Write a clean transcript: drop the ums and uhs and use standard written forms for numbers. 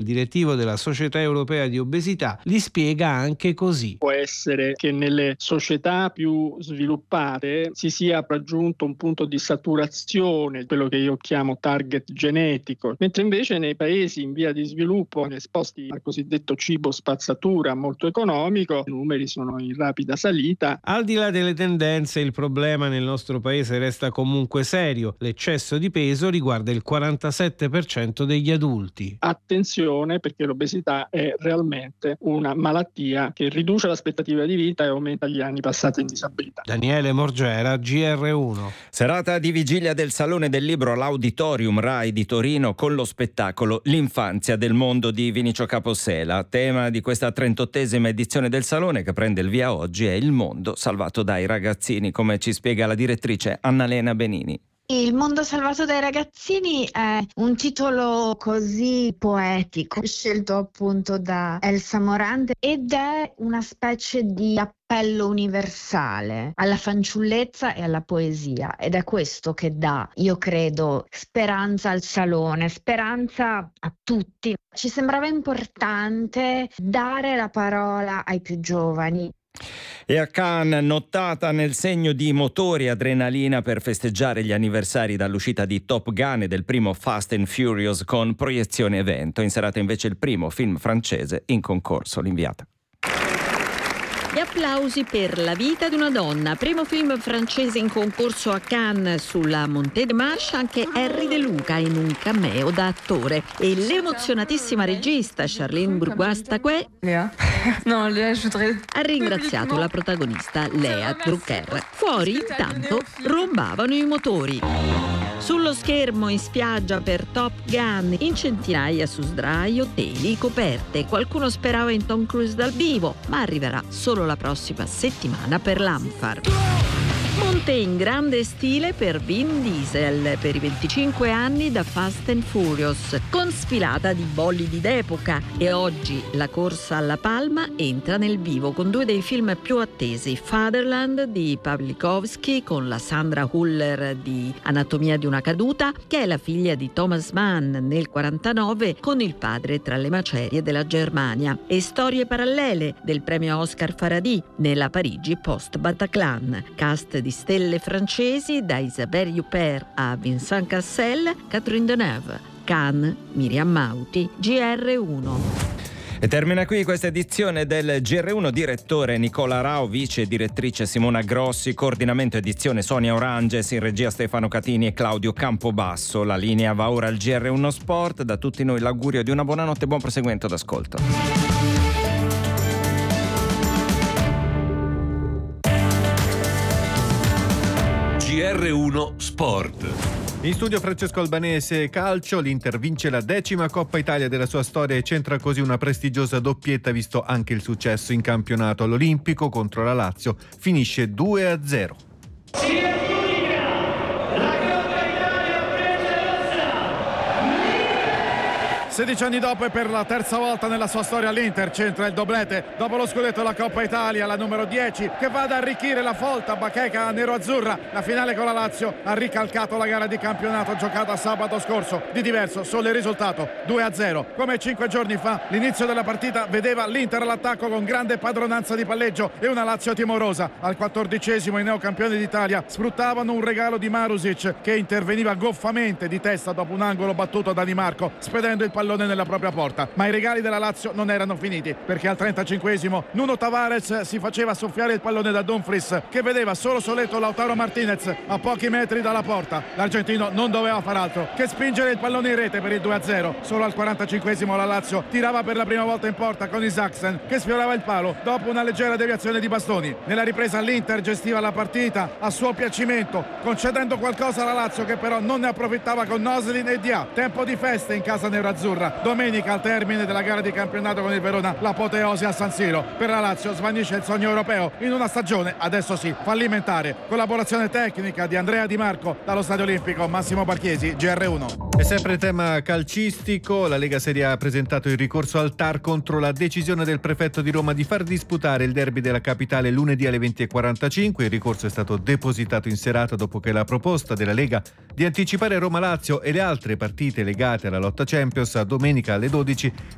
direttivo della Società Europea di Obesità, li spiega anche così. Può essere che nelle società più sviluppate si sia raggiunto un punto di saturazione, quello che io chiamo target genetico, mentre invece nei paesi in via di sviluppo esposti al cosiddetto cibo spazzatura molto economico, i numeri sono in rapida salita. Al di là delle tendenze, il problema nel nostro paese resta comunque serio. L'eccesso di peso riguarda il 47% degli adulti. Attenzione, perché l'obesità è realmente una malattia che riduce l'aspettativa di vita e aumenta gli anni passati in disabilità. Daniele Morgera, GR1. Serata di vigilia del Salone del Libro all'Auditorium Rai di Torino con lo spettacolo L'infanzia del mondo di Vinicio Capossela. Tema di questa 38esima edizione del Salone, che prende il via oggi, è il mondo salvato dai ragazzini, come ci spiega la direttrice Annalena Benini. Il mondo salvato dai ragazzini è un titolo così poetico, scelto appunto da Elsa Morante, ed è una specie di appello universale alla fanciullezza e alla poesia, ed è questo che dà, io credo, speranza al Salone, speranza a tutti. Ci sembrava importante dare la parola ai più giovani. E a Cannes, nottata nel segno di motori e adrenalina per festeggiare gli anniversari dall'uscita di Top Gun e del primo Fast and Furious con proiezione evento. In serata invece il primo film francese in concorso, L'inviata. Gli applausi per La vita di una donna, primo film francese in concorso a Cannes. Sulla Montée de Marche anche Henry De Luca in un cameo da attore, e l'emozionatissima regista Charlene Bourgois-Taquet ha ringraziato la protagonista Lea Drucker. Fuori intanto rombavano i motori. Sullo schermo in spiaggia per Top Gun, in centinaia su sdraio, teli, coperte. Qualcuno sperava in Tom Cruise dal vivo, ma arriverà solo la prossima settimana per l'Anfar. Monte in grande stile per Vin Diesel per i 25 anni da Fast and Furious, con sfilata di bolidi d'epoca, e oggi la corsa alla palma entra nel vivo con due dei film più attesi: Fatherland di Pawlikowski con la Sandra Huller di Anatomia di una caduta, che è la figlia di Thomas Mann nel 49 con il padre tra le macerie della Germania, e Storie parallele del premio Oscar Farhadi nella Parigi post Bataclan. Cast di stelle francesi da Isabelle Huppert a Vincent Cassel, Catherine Deneuve. Cannes, Miriam Mauti, GR1. E termina qui questa edizione del GR1. Direttore Nicola Rao, vice direttrice Simona Grossi, coordinamento edizione Sonia Oranges, in regia Stefano Catini e Claudio Campobasso. La linea va ora al GR1 Sport. Da tutti noi l'augurio di una buona notte e buon proseguimento d'ascolto. GR1 Sport. In studio Francesco Albanese. Calcio, l'Inter vince la 10ª Coppa Italia della sua storia e centra così una prestigiosa doppietta, visto anche il successo in campionato all'Olimpico contro la Lazio. Finisce 2-0. 16 anni dopo e per la terza volta nella sua storia l'Inter centra il doblete dopo lo scudetto della Coppa Italia, la numero 10, che va ad arricchire la folta bacheca nero-azzurra. La finale con la Lazio ha ricalcato la gara di campionato giocata sabato scorso. Di diverso solo il risultato, 2-0. Come 5 giorni fa l'inizio della partita vedeva l'Inter all'attacco con grande padronanza di palleggio e una Lazio timorosa. Al 14° i neocampioni d'Italia sfruttavano un regalo di Marusic, che interveniva goffamente di testa dopo un angolo battuto da Di Marco, spedendo il pallone nella propria porta. Ma i regali della Lazio non erano finiti, perché al 35° Nuno Tavares si faceva soffiare il pallone da Dumfries, che vedeva solo soletto Lautaro Martinez a pochi metri dalla porta. L'argentino non doveva far altro che spingere il pallone in rete per il 2-0. Solo al 45° la Lazio tirava per la prima volta in porta con Isaacsen, che sfiorava il palo dopo una leggera deviazione di Bastoni. Nella ripresa l'Inter gestiva la partita a suo piacimento, concedendo qualcosa alla Lazio, che però non ne approfittava con Noslin e Dia. Tempo di feste in casa nerazzurra. Domenica, al termine della gara di campionato con il Verona, l'apoteosi a San Siro. Per la Lazio svanisce il sogno europeo in una stagione, adesso sì, fallimentare. Collaborazione tecnica di Andrea Di Marco dallo Stadio Olimpico. Massimo Barchiesi, GR1. E sempre tema calcistico, la Lega Serie A ha presentato il ricorso al TAR contro la decisione del prefetto di Roma di far disputare il derby della capitale lunedì alle 20:45. Il ricorso è stato depositato in serata dopo che la proposta della Lega di anticipare Roma-Lazio e le altre partite legate alla lotta Champions a domenica alle 12